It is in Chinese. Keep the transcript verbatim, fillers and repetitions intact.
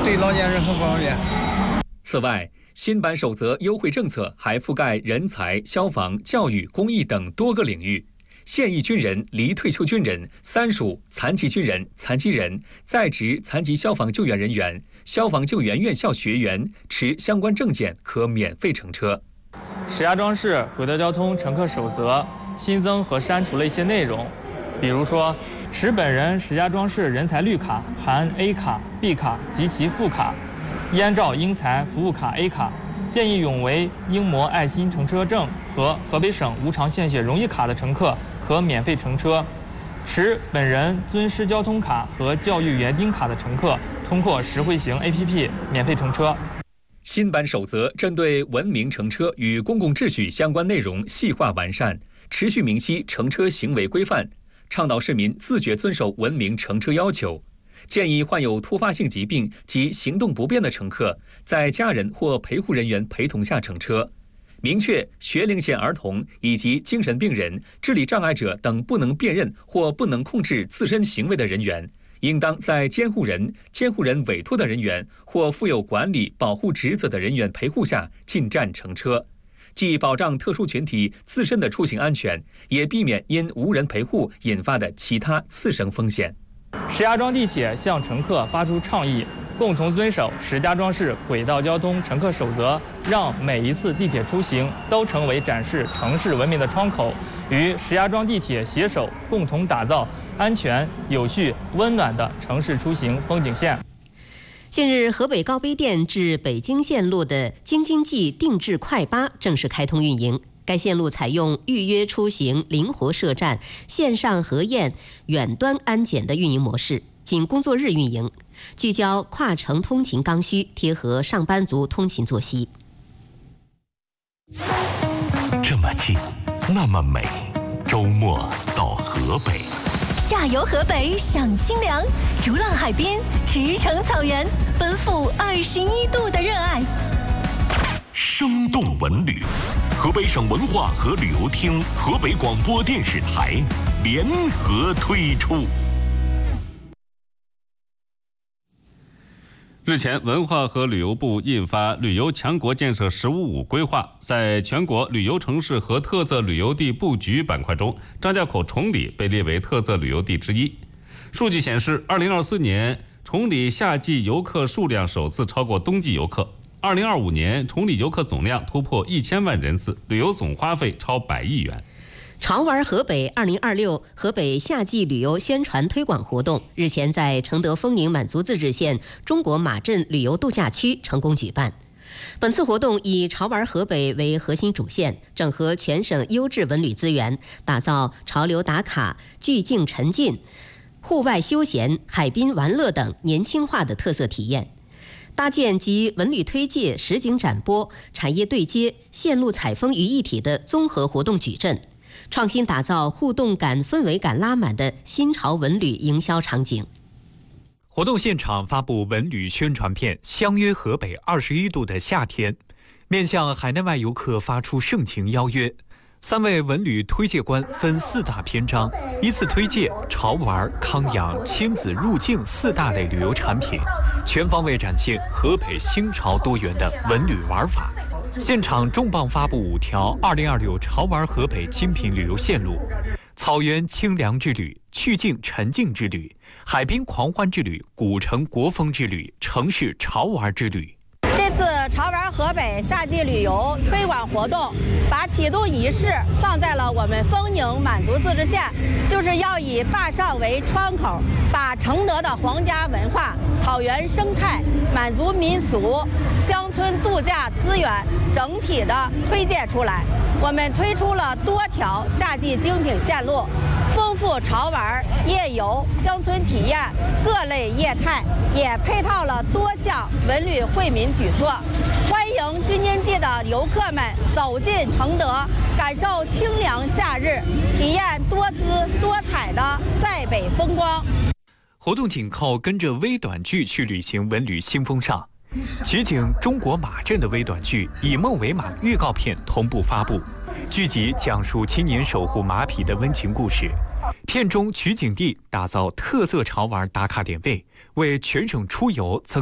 对老年人很方便。 此外，新版守则优惠政策还覆盖人才、消防、教育、公益等多个领域。现役军人、离退休军人、三属、残疾军人、残疾人、在职残疾消防救援人员、消防救援院校学员持相关证件可免费乘车。 石家庄市轨道交通乘客守则新增和删除了一些内容，比如说，持本人石家庄市人才绿卡含 A 卡、B 卡及其副卡，燕赵英才服务卡 A 卡，见义勇为英模爱心乘车证和河北省无偿献血荣誉卡的乘客可免费乘车。持本人尊师交通卡和教育园丁卡的乘客，通过实惠型 A P P 免费乘车。 新版守则针对文明乘车与公共秩序相关内容细化完善，持续明晰乘车行为规范，倡导市民自觉遵守文明乘车要求。建议患有突发性疾病及行动不便的乘客，在家人或陪护人员陪同下乘车。明确学龄前儿童以及精神病人、智力障碍者等不能辨认或不能控制自身行为的人员，应当在监护人、监护人委托的人员或负有管理保护职责的人员陪护下进站乘车，既保障特殊群体自身的出行安全，也避免因无人陪护引发的其他次生风险。 石家庄地铁向乘客发出倡议，共同遵守石家庄市轨道交通乘客守则，让每一次地铁出行都成为展示城市文明的窗口，与石家庄地铁携手，共同打造安全、有序、温暖的城市出行风景线。 近日，河北高碑店至北京线路的京津冀定制快巴正式开通运营。该线路采用预约出行、灵活设站、线上核验、远端安检的运营模式，仅工作日运营，聚焦跨城通勤刚需，贴合上班族通勤作息。 这么近，那么美，周末到河北。 下游河北享清凉，逐浪海边，驰骋草原，奔赴二十一度的热爱。 生动文旅，河北省文化和旅游厅、河北广播电视台联合推出。 日前，文化和旅游部印发《旅游强国建设“十五五”规划》，在全国旅游城市和特色旅游地布局板块中，张家口崇礼被列为特色旅游地之一。数据显示，二零二四年崇礼夏季游客数量首次超过冬季游客。二零二五年，崇礼游客总量突破一千万人次，旅游总花费超百亿元。 潮玩河北二零二六河北夏季旅游宣传推广活动日前在承德丰宁满族自治县中国马镇旅游度假区成功举办。本次活动以潮玩河北为核心主线，整合全省优质文旅资源，打造潮流打卡、聚境沉浸、户外休闲、海滨玩乐等年轻化的特色体验，搭建集文旅推介、实景展播、产业对接、线路采风于一体的综合活动矩阵，创新打造互动感、氛围感拉满的新潮文旅营销场景。 活动现场发布文旅宣传片《相约河北二十一度的夏天》，面向海内外游客发出盛情邀约。三位文旅推介官分四大篇章，依次推介潮玩、康养、亲子入境四大类旅游产品，全方位展现河北新潮多元的文旅玩法。现场重磅发布五条二零二六潮玩河北精品旅游线路：草原清凉之旅、趣境沉浸之旅、海滨狂欢之旅、古城国风之旅、城市潮玩之旅。 这次潮玩河北夏季旅游推广活动，把启动仪式放在了我们丰宁满族自治县，就是要以坝上为窗口，把承德的皇家文化、草原生态、满族民俗、乡村度假资源整体的推介出来。我们推出了多条夏季精品线路，丰富潮玩、夜游、乡村体验各类业态，也配套了多项文旅惠民举措，欢迎京津冀的游客们走进承德，感受清凉夏日，体验多姿多彩的塞北风光。 活动紧扣跟着微短剧去旅行文旅新风尚，取景中国马镇的微短剧《以梦为马》预告片同步发布，剧集讲述青年守护马匹的温情故事。片中取景地打造特色潮玩打卡点位，为全省出游增